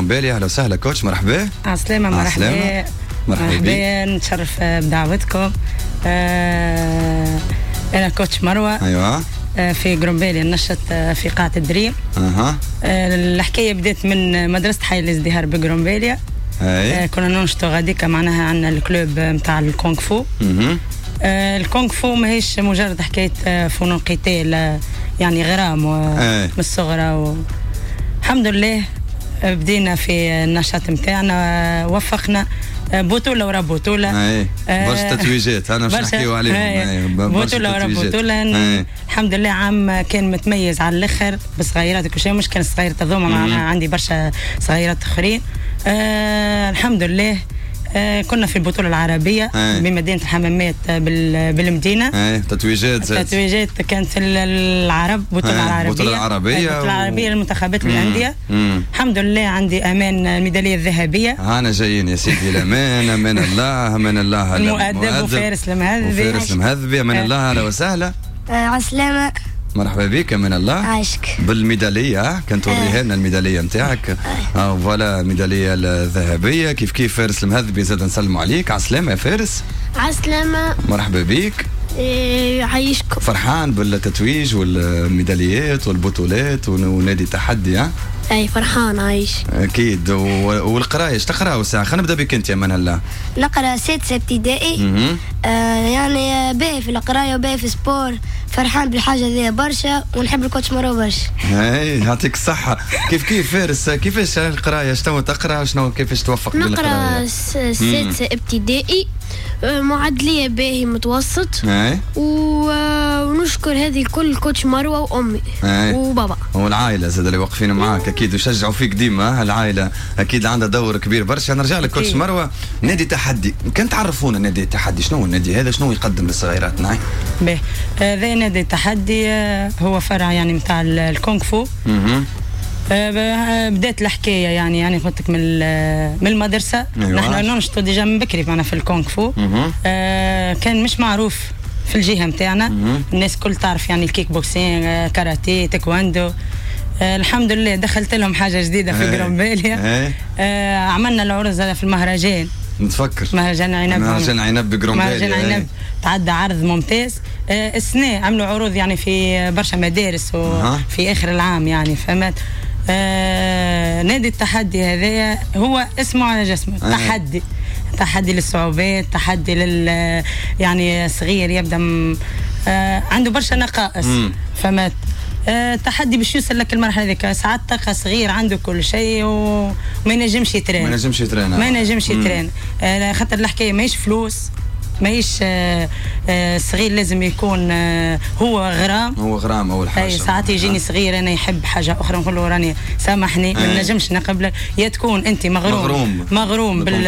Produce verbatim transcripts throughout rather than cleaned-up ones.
بجرومبيلي. اهلا وسهلا كوتش، مرحبا. عسلامة. مرحبا مرحبا، نتشرف بدعوتكم. آه انا كوتش مروه. ايوه. آه في جرومبيلي، نشط في قاعة الدريم. اها. آه الحكاية بدات من مدرسة حي الازدهار بجرومبيلي. آه كنا ننشطوا غاديكا معناها عندنا الكلوب نتاع الكونغ فو. اها. آه الكونغ فو ماهيش مجرد حكاية آه فنون قتال، يعني غرام من الصغرى و... الحمد لله بدينا في النشاط نتاعنا، وفقنا بطولة ورا بطولة. اي برشا تتويجات انا مش نحكيو عليهم. بطولة ورا بطولة. الحمد لله عام كان متميز على الاخر بصغيرات وكل شيء، مش كان صغيرة تضوم معنا، عندي برشا صغيرات اخرين. آه الحمد لله. آه كنا في البطولة العربية أي. بمدينة الحمامات بالمدينة. اي تتويجات زاد. تتويجات كانت العرب بطولة العربية. البطولة العربية. البطولة العربية للمنتخبات الأندية. الحمد لله عندي أمان الميدالية الذهبية. أنا جايين يا سيدي الأمان. أمان الله أمان الله. المؤدب وفارس المهذبي. وفارس المهذبي أمان الله. أهلا وسهلا. عسلامة. مرحبا بك. من الله عاشك بالميداليه. كنت توريها لنا الميداليه نتاعك. اه فوالا الميداليه الذهبيه. كيف كيف فارس المهذبي زاد نسلموا عليك. عسلامه يا فارس. عسلامه. مرحبا بك. إيه عايشكم. فرحان بالتتويج والميداليات والبطولات ونادي تحدي. ها اي فرحان عايش اكيد. والقرايه ايش تقراوا ساعه؟ خلينا نبدا بك انت يا من الله. نقرا سادسه ابتدائي. آه يعني باهي في القرايه وباهي في سبور. فرحان بالحاجه ذي برشا ونحب الكوتش مروه برشا. اي يعطيك الصحه. كيف كيف فارس كيفاش القرايه؟ شنو تقرا وشنو كيفاش توفق بالقرايه؟ نقرا سادسه ابتدائي، معدليه باهي متوسط. اي ونشكر هذه الكل الكوتش مروه وامي أي. وبابا والعائله زاد اللي واقفين معاك اكيد وشجعوا فيك ديما. العائله اكيد عندها دور كبير برشا. نرجع لك كوتش مروه. نادي تحدي، كان تعرفونا نادي التحدي شنو هو النادي هذا؟ شنو يقدم للصغيرات؟ نعم باهي. هذا نادي التحدي هو فرع يعني نتاع الكونغ فو. اها. بدات الحكايه يعني يعني قلت لك من من المدرسه. أيوة. نحن ننشطوا ديجا من بكري معنا في الكونغ فو. آه كان مش معروف في الجهه نتاعنا. الناس كل تعرف يعني الكيك بوكسين، كاراتيه، تايكواندو. آه الحمد لله دخلت لهم حاجه جديده في جرومبيلي. آه عملنا العرض هذا في المهرجان. نتفكر مهرجان عنب. مهرجان عنب بجرومبيلي. مهرجان عنب تعدى عرض ممتاز. آه السنه عملوا عروض يعني في برشا مدارس وفي اخر العام يعني فهمت. آه نادي التحدي هذايا هو اسمه على جسمه. أه. تحدي تحدي للصعوبات، تحدي لل يعني صغير يبدا م... آه عنده برشا نقائص فهمت. آه تحدي باش يوصل لك المرحله هذيك. ساعات تلقى صغير عنده كل شيء وما ينجمش يترين. ما ينجمش يترين ما ينجمش يترين. آه خاطر الحكايه ماهيش فلوس، ماهيش آه آه صغير لازم يكون آه هو غرام. هو غرام اول حاجه. اي ساعات يجيني صغير انا يحب حاجه اخرى نقول له راني سامحني ما نجمش نقبل. يا تكون انت مغروم مغروم, مغروم بال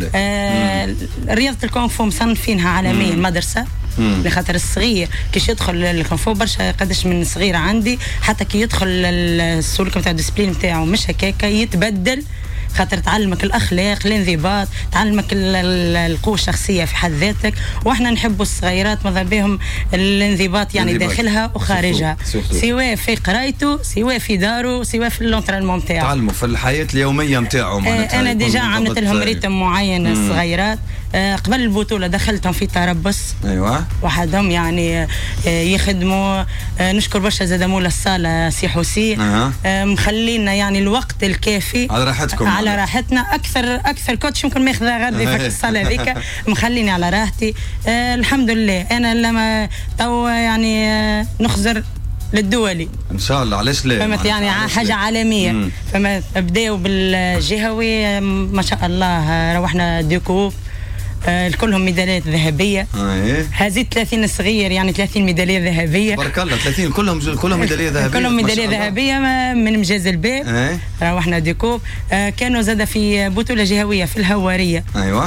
آه رياضه الكونغ فو مصنفينها عالميا مدرسه. لخاطر الصغير كيش يدخل الكونغ فو برشا قداش من صغير عندي حتى كي يدخل السلوك نتاع الديسبلين نتاعو مش هكاكا يتبدل. خاطر تعلمك الاخلاق، الانضباط، تعلمك القوه الشخصيه في حد ذاتك. واحنا نحبوا الصغيرات ماذا بهم الانضباط يعني الانضباط. داخلها وخارجها سواء في قرايته سواء في داره سواء في اللونترينمون نتاعو. تعلموا في الحياه اليوميه نتاعهم. آه انا ديجا عملت لهم ريتم معين الصغيرات. آه قبل البطوله دخلتهم في تربص. ايوه وحدهم يعني آه يخدموا. آه نشكر برشا زاد مولا الصاله سي حسين. أه. آه مخلينا يعني الوقت الكافي على راحتكم على راحتنا. اكثر اكثر كوتش يمكن ماخذه غادي في الصاله هذيك مخليني على راحتي. آه الحمد لله. انا لما تو يعني آه نخزر للدولي ان شاء الله. علاش لا فهمت يعني حاجه ليه. عالميه فهمت. بداوا بالجهوي ما شاء الله روحنا ديكوب. آه كلهم ميداليات ذهبيه. ايه هذه ثلاثين صغير يعني ثلاثين ميداليه ذهبيه. تبارك الله. ثلاثين كلهم كلهم ميداليه ذهبيه. كلهم ميداليه ذهبيه من مجاز الباب. ايه روحنا ديكوب. آه كانوا زاد في بطوله جهويه في الهواريه. ايوه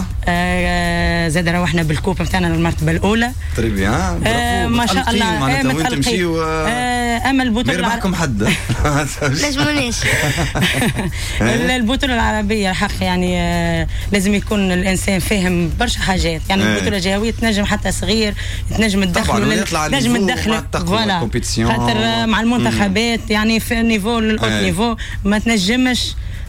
آه زاد روحنا بالكوب نتاعنا المرتبه الاولى. تريبي ها آه ما شاء الله. آه متمشيو. آه اما البطوله ما يربحكم حد. لازمونيش. البطوله العربيه الحق يعني آه لازم يكون الانسان فاهم برشا حاجات يعني. ايه. البطوله الجهويه تنجم حتى صغير تنجم تدخل تنجم تدخل فوالا خاطر مع المنتخبات يعني في النيفو للاوت نيفو ما تنجمش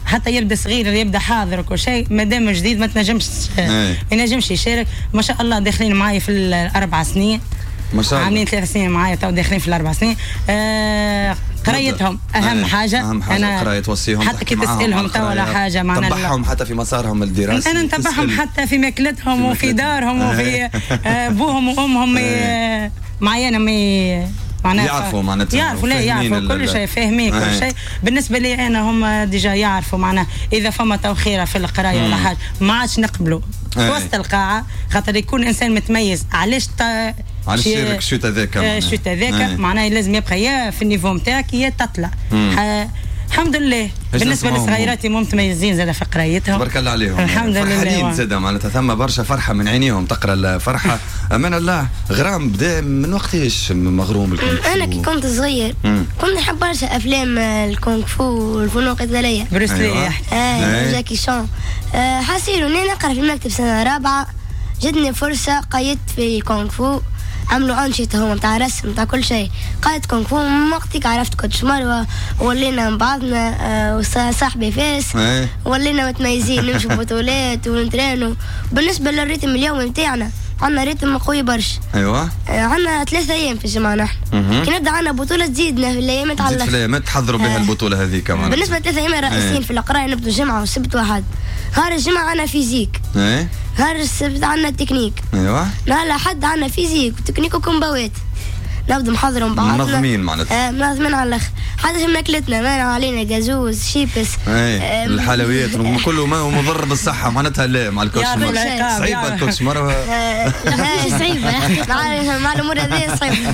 حتى يبدا صغير يبدا حاضر وكل شيء، ما دام جديد ما تنجمش ما ينجمش يشارك. ما شاء الله داخلين معايا في الاربع سنين، ما شاء الله عاملين ثلاث سنين معايا تو داخلين في الاربع سنين. آه قرايتهم اهم حاجه. اهم حاجه انا قرايه توصيهم، حتى كي تسالهم تو ولا حاجه معنا تتبعهم حتى في مسارهم الدراسي، انا نتبعهم حتى في ماكلتهم وفي دارهم وفي ابوهم وامهم. معايا مي معناها يعرفوا معناتها يعرفوا لا يعرفوا كل شيء، فاهمين كل شيء. بالنسبه لي انا هم ديجا يعرفوا معناها اذا فما توخيره في القرايه ولا حاجه ما عادش نقبلوا في وسط القاعه، خاطر يكون انسان متميز. علاش تا علاش يصير الشوت هذاك؟ الشوت هذاك معناها لازم يبقى يا في النيفو نتاعك يا تطلع. الحمد لله. بالنسبه لصغيراتي متميزين زاد في قرايتهم، تبارك الله عليهم، الحمد لله. فرحانين زاد معناتها، ثم برشا فرحه من عينيهم تقرا الفرحه. امان الله. غرام بدا من وقتاش مغروم بالكونغ فو؟ انا كي كنت صغير مم. كنت نحب برشا افلام الكونغ فو والفنون القتاليه، بروسلي. أيوة. آه جاكي شان. آه حسيت اني نقرا في المكتب سنه رابعه، جتني فرصه قيدت في كونغ فو، عملوا أنشطة هما متاع رسم متاع كل شيء. قاعد كونغ فو من وقتك عرفت كوتش مروة، ولينا من بعضنا آه وصاحبي فاس، ولينا متميزين نمشوا بطولات ونترينوا. بالنسبة للريتم اليومي متاعنا عندنا ريتم قوي برشا. ايوه آه عندنا ثلاثة ايام في الجماعة نحن. كي نبدا عندنا بطولة تزيدنا في الايام تاع في الايام تحضروا بها آه. البطولة هذيك كمان. بالنسبة لثلاثة ايام رئيسيين آه. في القراية نبدو الجمعة والسبت واحد. نهار الجمعة عندنا فيزيك. ايه نهار السبت عندنا تكنيك. ايوه نهار الأحد عندنا فيزيك وتكنيك وكومباوات. نبدو محضرهم بعضنا منظمين معناتها. آه منظمين على الاخر. حتى في ماكلتنا مانع علينا جازوز شيبس آه الحلويات كله ما مضر بالصحه معناتها. لا مع الكوتش مروه صعيبه. الكوتش مروه لا صعيبه مع الامور هذه صعيبه.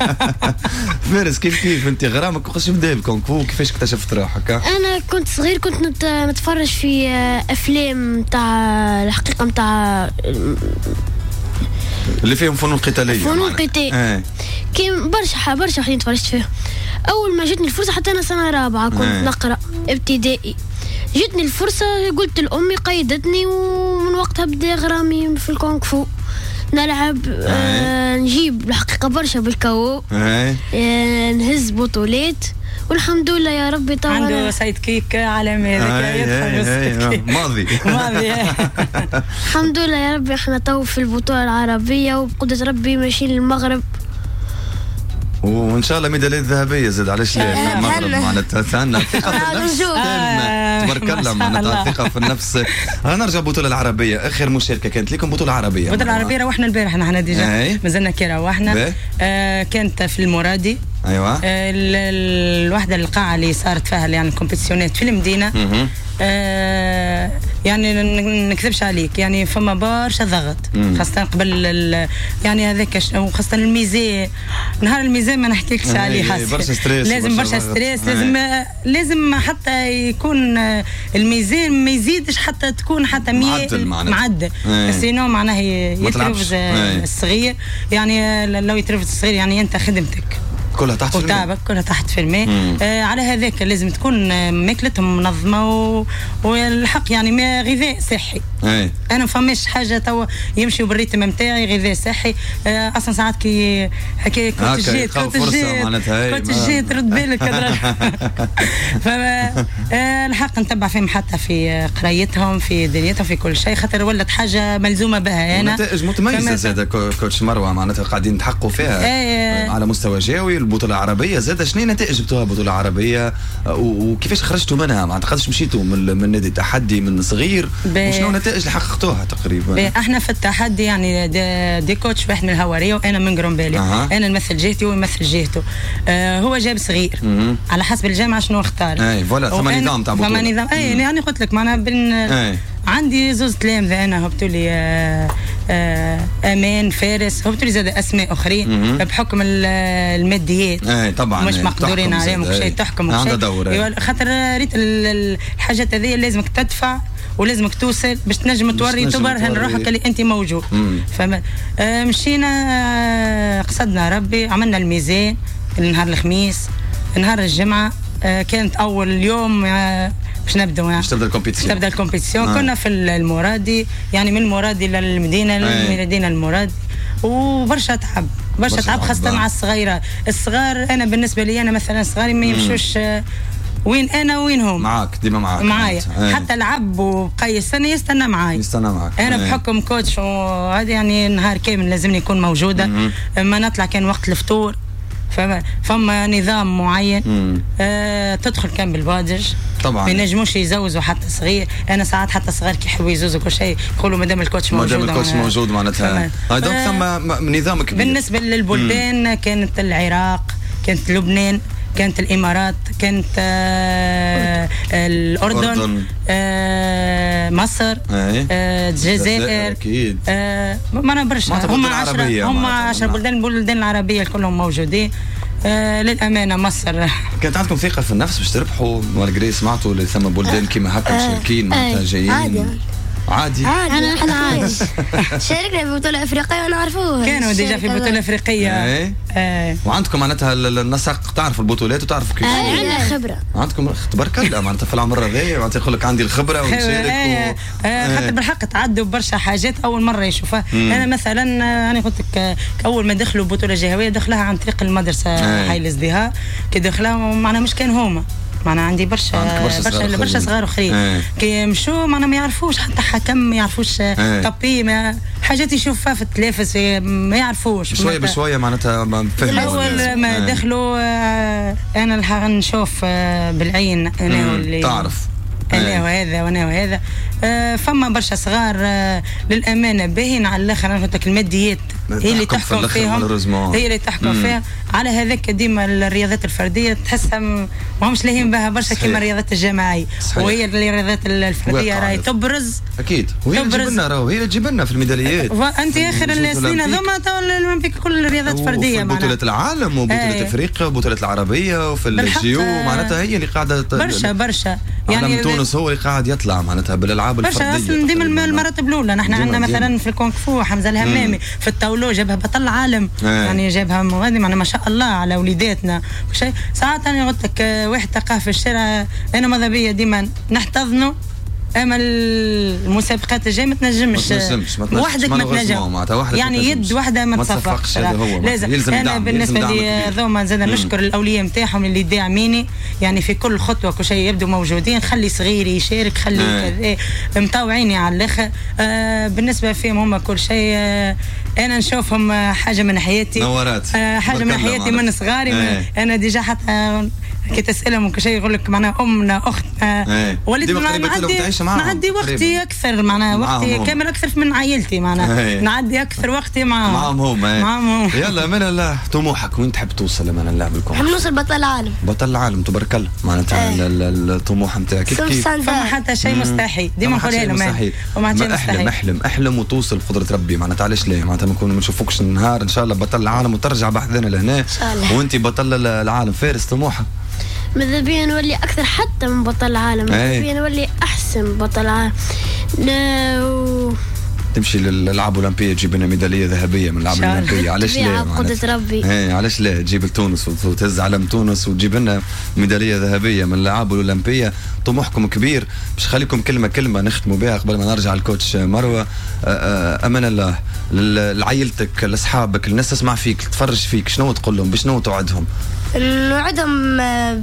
فارس كيف كيف انت غرامك وقاش بدا الكونغ فو؟ كيفاش اكتشفت روحك؟ انا كنت صغير كنت نتفرج في افلام تاع الحقيقه نتاع اللي فيهم فنون قتاليه. فنون قتاليه آه. كي برشا برشا وحدين تفرجت فيهم. اول ما جتني الفرصه حتى انا سنه رابعه كنت آه. نقرا ابتدائي، جتني الفرصه قلت لامي قيدتني، ومن وقتها بدا غرامي في الكونغ فو. نلعب آه. آه نجيب الحقيقه برشا بالكاو آه. آه نهز بطولات والحمد لله يا ربي. طبعا عنده سيد كيك عالمي هذاك يدخل ماضي ماضي. الحمد لله يا ربي احنا تو في البطوله العربيه وبقدره ربي ماشيين للمغرب، وان شاء الله ميداليه ذهبيه زاد. علاش لا؟ في المغرب معناتها ثاننا ثقه في النفس تبارك الله معناتها ثقه في النفس. نرجع البطوله العربيه، اخر مشاركه كانت لكم بطوله عربيه. البطوله العربيه روحنا البارح نحن ديجا مازلنا كي روحنا. آه كانت في المرادي. ايوه آه الوحده القاعه اللي صارت فيها يعني الكومبيتيشنات في المدينه. آه يعني نكذبش عليك يعني فما برشا ضغط خاصة قبل يعني هذاك وخاصة الميزان. نهار الميزان ما نحكيلكش عليه حاسة برشا ستريس، لازم برشا ستريس، لازم لازم حتى يكون الميزان ما يزيدش حتى تكون حتى معدل معدل سينو معناه يترفز الصغير يعني لو يترفز الصغير يعني انت خدمتك كلها تحت في الماء وتعبك كلها تحت في الماء. آه على هذاك لازم تكون ماكلتهم منظمه و... والحق يعني ما غذاء صحي. أي. انا ما فماش حاجه توا يمشيوا بالريتم نتاعي غذاء صحي. آه اصلا ساعات كي هكا كنت جيت كنت جيت كنت جيت رد بالك فما آه الحق نتبع فيهم حتى في قرايتهم في دنيتهم في كل شيء، خاطر ولات حاجه ملزومه بها انا. نتائج متميزه زاد كوتش مروه معناتها قاعدين نتحققوا فيها آه على مستوى جوي. البطوله العربيه زاد شنو نتائج جبتوها بطوله عربيه وكيفاش خرجتوا منها؟ ما اعتقدش مشيتوا من من نادي التحدي من صغير، وشنو النتائج اللي حققتوها تقريبا؟ احنا في التحدي يعني دي, دي كوتش واحد من الهواريه وانا من جرومبالي. أه. انا نمثل جهتي ويمثل جهته. آه هو جاب صغير أه. على حسب الجامعه شنو اختار. اي فوالا ثم نظام تاع بطوله. ثم نظام اي يعني قلت لك معناها بين أي. عندي زوز تلامذة انا هبطوا لي آه آه امان فارس، هبطوا لي زاد اسماء اخرين بحكم الماديات. اي طبعا مش مقدورين عليهم وشيء تحكم وشيء، خاطر ريت الحاجات هذه لازمك تدفع ولازمك توصل باش تنجم توري تبرهن روحك اللي انت موجود. فما آه مشينا آه قصدنا ربي عملنا الميزان نهار الخميس. نهار الجمعه آه كانت اول يوم آه باش نبداو يعني باش تبدا الكومبيتيسيون تبدا الكومبيتيسيون. آه. كنا في المرادي يعني من المرادي للمدينه للمدينه المرادي وبرشا تعب برشا تعب خاصه مع الصغيره الصغار. انا بالنسبه لي انا مثلا صغاري ما يمشوش وين انا وين هم معاك ديما معاك معايا حتى لعب وبقى السنه يستنى معايا يستنى معاك انا بحكم كوتش وهذا يعني نهار كامل لازمني يكون موجوده ما نطلع كان وقت الفطور فما فما نظام معين آه تدخل كان بالبادج طبعا ما ينجموش يزوزوا حتى صغير انا ساعات حتى صغار كي يحبوا يزوزوا كل شيء يقولوا مادام الكوتش موجود مادام الكوتش موجود معناتها دونك ثم نظام كبير. بالنسبه للبلدان كانت العراق كانت لبنان كانت الامارات كانت آه الاردن آه مصر آه الجزائر اكيد آه ما انا برشا هم عشرة هم عشرة بلدان البلدان العربيه كلهم موجودين آه للامانه مصر. كانت عندكم ثقه في النفس باش تربحوا مالغري سمعتوا اللي ثم بلدان كيما هكا مشاركين معناتها جايين عادي عادي عادي احنا عادي شاركنا في بطولة افريقية ونعرفوها كانوا ديجا في بطولة افريقية ايه ايه وعندكم معناتها النسق تعرف البطولات وتعرف كيف عندنا خبرة عندكم تبارك الله معناتها في العمر هذايا معناتها يقول لك عندي الخبرة ونشارك خاطر بالحق تعدوا برشا حاجات اول مرة يشوفها انا مثلا انا قلت لك اول ما دخلوا بطولة جهوية دخلها عن طريق المدرسة حي الازدهاء كي دخلها معناها مش كان هما معنا عندي برشا برشا برشا صغار اخرين ايه. كي يمشوا معنا ما يعرفوش حتى حكم ما يعرفوش ايه. طبي ما حاجات يشوفها في التلفز ما يعرفوش شويه بشويه معناتها ما فهموا اول ما ايه. دخلوا آه انا الحق نشوف آه بالعين انا واللي تعرف انا وهذا وانا وهذا آه فما برشا صغار آه للامانه باهين على الاخر انا قلت لك الماديات هي اللي تحكم فيهم هي اللي تحكم مم. فيها على هذاك ديما الرياضات الفرديه تحسها ما همش لاهين بها برشا كيما الرياضات الجماعيه وهي الرياضات الفرديه راهي تبرز اكيد وهي اللي تجيب لنا راهو هي اللي تجيب لنا في الميداليات انت اخر السنين هذوما تو الاولمبيك كل الرياضات فرديه معناتها بطوله العالم وبطوله افريقيا وبطوله العربيه وفي الجيو معناتها هي اللي قاعده برشا برشا يعني تونس هو اللي قاعد يطلع معناتها بالالعاب الفرديه برشا اصلا ديما المراتب الاولى نحن عندنا مثلا في الكونغ فو حمزه الهمامي في التاولو جابها بطل عالم يعني جابها مغادي معنا ما شاء الله على وليداتنا وشيء ساعات انا قلت لك واحد تلقاه في الشارع انا ماذا بيا ديما نحتضنه اما المسابقات الجايه ما تنجمش وحدك ما تنجم يعني يد وحده ما تصفقش لازم انا بالنسبه لي هذوما زاد نشكر الاولياء نتاعهم اللي داعميني يعني في كل خطوه كل شيء يبدو موجودين خلي صغير يشارك خلي كذا مطوعيني على الاخر آه بالنسبه فيهم هم كل شيء آه انا نشوفهم حاجه من حياتي نورات آه حاجه من حياتي من صغاري من انا ديجا حتى كي تسالهم كل شيء يقول لك معناها امنا اختنا وليت نعدي نعدي وقتي اكثر معناها وقتي كامل اكثر من عائلتي معناها نعدي اكثر وقتي معاهم معاهم هم معاهم يلا من الله طموحك وين تحب توصل من الله بالكم نحب نوصل بطل العالم بطل العالم تبارك الله معناتها الطموح نتاعك كيف كيف فما حتى شيء مستحيل ديما نقولها لهم وما شيء مستحيل احلم احلم وتوصل بقدره ربي معناتها علاش لا معناتها ما نشوفوكش النهار ان شاء الله بطل العالم وترجع بحذنا لهنا وانت بطل العالم فارس طموحك ماذا بيا نولي أكثر حتى من بطل العالم ماذا بيا نولي أحسن بطل العالم نو تمشي للألعاب الأولمبية تجيب لنا ميدالية ذهبية من الألعاب الأولمبية علاش لا بقدرة ربي ايه علاش لا تجيب لتونس وتهز علم تونس وتجيب لنا ميدالية ذهبية من الألعاب الأولمبية طموحكم كبير باش خليكم كلمة كلمة نختموا بها قبل ما نرجع الكوتش مروة أمان الله لعائلتك لأصحابك الناس تسمع فيك تتفرج فيك شنو تقول لهم بشنو توعدهم؟ نوعدهم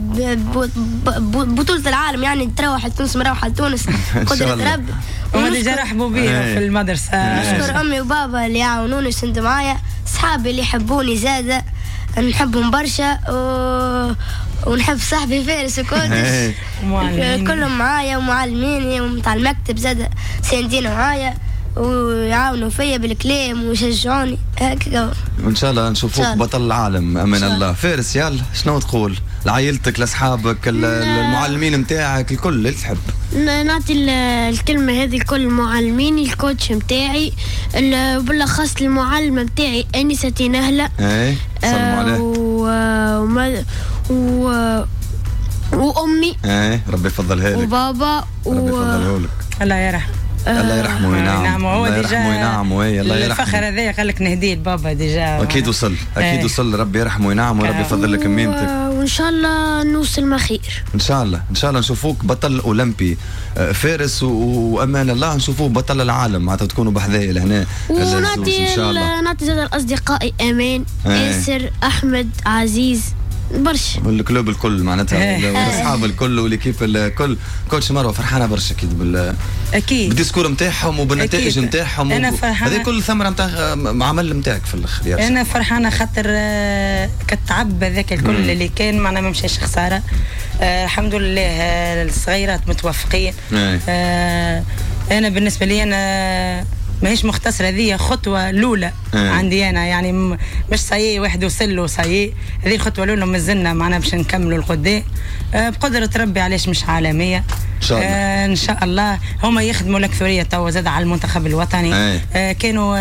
بطولة العالم يعني تروح لتونس مروح لتونس قدرة ربي هما اللي رحبوا بيها في المدرسة نشكر أمي وبابا اللي يعاونوني ويسندوا معايا صحابي اللي يحبوني زادة نحبهم برشا و... ونحب صاحبي فارس وكودش كلهم معايا ومعلميني ومتاع المكتب زادة ساندين معايا ويعاونوا فيا بالكلام ويشجعوني هكا وان شاء الله نشوفوك بطل العالم امان الله. فارس يلا شنو تقول لعائلتك لاصحابك المعلمين نتاعك الكل اللي تحب؟ نعطي الكلمه هذه لكل المعلمين الكوتش نتاعي وبالاخص المعلمه نتاعي انسه نهله اي سلام عليه و و وامي اي ربي يفضلها لك وبابا ربي يفضلها لك الله يرحمه الله يرحمه وينعم هو الله يرحمه وينعم وي الله يرحمه الفخر هذا قال لك نهديه لبابا ديجا اكيد وصل اكيد وصل ربي يرحمه وينعم وربي يفضل لك ميمتك وان شاء الله نوصل ما خير ان شاء الله ان شاء الله نشوفوك بطل اولمبي فارس وامان الله نشوفوه بطل العالم معناتها تكونوا بحذايا لهنا ونعطي نعطي زاد الاصدقاء امان ياسر احمد عزيز برشا الكلوب الكل معناتها والاصحاب الكل والكيف الكل. كوتش مروه فرحانه برشا اكيد بال اكيد بالديسكور نتاعهم وبالنتائج نتاعهم. انا فرحانه هذه كل ثمره نتاع عمل نتاعك في الاخر. انا فرحانه خاطر كالتعب هذاك الكل مم. اللي كان معنا ما مشاش خساره. آه الحمد لله الصغيرات متوفقين. آه انا بالنسبه لي انا ماهيش مختصره، هذه خطوه الاولى آه. عندي انا يعني مش صايي واحد وصل له صايي، هذه الخطوه الاولى مازلنا معنا باش نكملوا القدام آه بقدره ربي. علاش مش عالميه ان شاء الله. آه ان شاء الله هما يخدموا الاكثريه توا زاد على المنتخب الوطني. آه. آه كانوا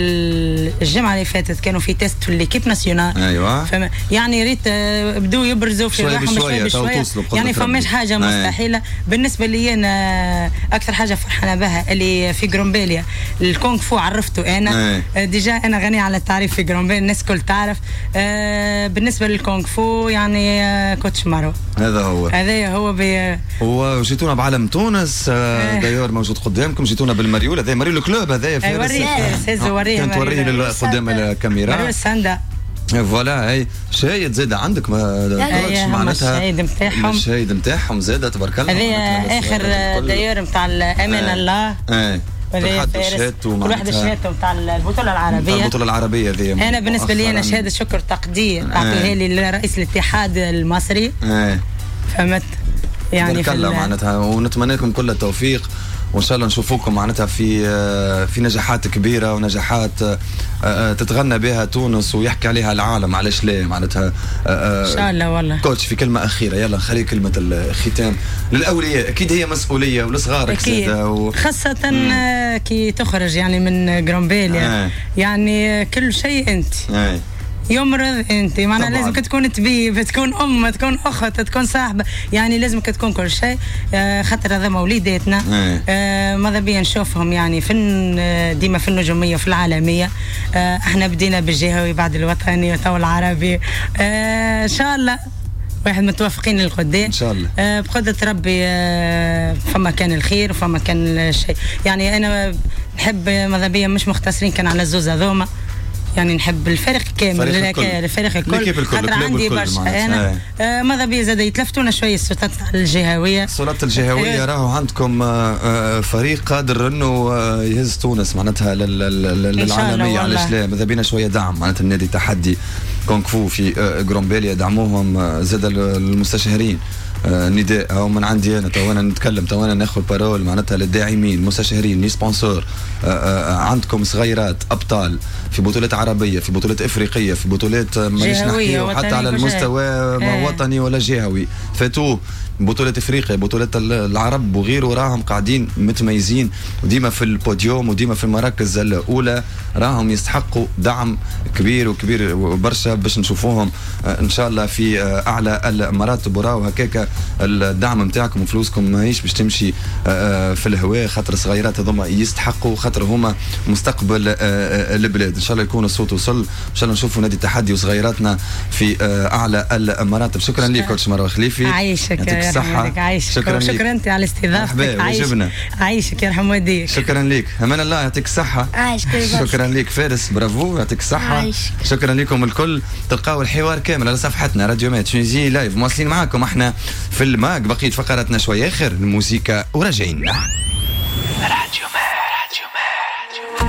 الجمعه اللي فاتت كانوا في تيست في ليكيب ناسيونال. ايوه يعني ريت آه بدوا يبرزوا في روحهم شويه بشويه يعني فماش حاجه مستحيله. آه. بالنسبه لي انا اكثر حاجه فرحانه بها اللي في جرومبيليا الكونغ فو عرفته انا. آه. ديجا انا غني على التعريف في جرومبيليا الناس كل تعرف. آه بالنسبه للكونغ فو يعني آه كوتش مارو هذا هو هذا هو بي... هو جيتونا بعلم تونس. آه دايور موجود قدامكم، جيتونا بالمريول هذا مريول الكلوب هذا فارس. وريه فارس وريه كنت وريه قدام الكاميرا مريول السندا فوالا. هي شاهد زاد عندك ما معناتها الشهيد نتاعهم الشهيد نتاعهم زاد تبارك الله. هذا اخر دايور نتاع الامان آه. الله. آه. كل واحد الشهاده نتاع البطوله العربيه. البطوله العربيه ذي انا بالنسبه لي انا شهاده شكر تقدير اعطيها لي رئيس الاتحاد المصري. آه. فهمت يعني في معناتها ونتمنى لكم كل التوفيق وان شاء الله نشوفوكم معناتها في في نجاحات كبيره ونجاحات تتغنى بها تونس ويحكي عليها العالم. علاش لا معناتها ان شاء الله. والله كوتش في كلمه اخيره يلا نخلي كلمه الختام للاولياء. اكيد هي مسؤوليه والصغار و... خاصه مم. كي تخرج يعني من جرومبيليا. آه. يعني كل شيء انت آه. يمرض انت معناها لازمك تكون طبيب، تكون ام، تكون اخت، تكون صاحبه، يعني لازمك تكون كل شيء. آه خاطر هذا موليداتنا. آه ماذا بيا نشوفهم يعني فن ديما في النجوميه وفي العالميه. آه احنا بدينا بالجهوي بعد الوطني وتو العربي. آه ان شاء الله واحد متوافقين للقدام ان شاء الله. آه بقدره ربي. آه فما كان الخير وفما كان الشيء يعني انا نحب ماذا بيا مش مختصرين كان على الزوز هذوما يعني نحب الفريق كامل الفريق الكل خاطر عندي برشا انا آه ماذا بي زاد يتلفتونا شويه السلطات الجهويه. السلطات الجهويه راهو عندكم آه فريق قادر انه آه يهز تونس معناتها للعالميه. علاش لا ماذا بينا شويه دعم معناتها النادي تحدي كونغ فو في آه جرومبيليا دعموهم. آه زاد المستشارين آه نداء او من عندي انا تو انا نتكلم تو انا ناخذ بارول معناتها للداعمين مستشارين لي سبونسور. آه آه عندكم صغيرات ابطال في بطولات عربيه في بطولات افريقيه في بطولات مانيش نحكيو حتى على المستوى آه. وطني ولا جهوي فاتوه بطولة افريقيا بطولات العرب وغيره راهم قاعدين متميزين وديما في البوديوم وديما في المراكز الاولى. راهم يستحقوا دعم كبير وكبير برشا باش نشوفوهم ان شاء الله في اعلى المراتب. وراو هكاك الدعم نتاعكم وفلوسكم ماهيش باش تمشي في الهواء خاطر الصغيرات هذوما يستحقوا خاطر هما مستقبل البلاد. ان شاء الله يكون الصوت وصل ان شاء الله نشوفوا نادي التحدي وصغيراتنا في اعلى المراتب. شكرا لك كوتش مروه خليفي. عايشك الصحة. شكرا شكرا انت على استضافتك. عايش عايشك يرحم والديك. شكرا لك امان الله يعطيك الصحة. شكرا لك فارس برافو يعطيك الصحة. شكرا لكم الكل. تلقاو الحوار كامل على صفحتنا راديو مات تونيزي لايف مواصلين معاكم احنا في الماك بقيت فقراتنا شوية اخر الموسيقى وراجعين. راديو